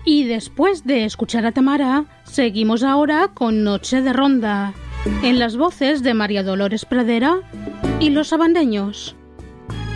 Y después de escuchar a Tamara, seguimos ahora con Noche de Ronda, en las voces de María Dolores Pradera y Los Abandeños.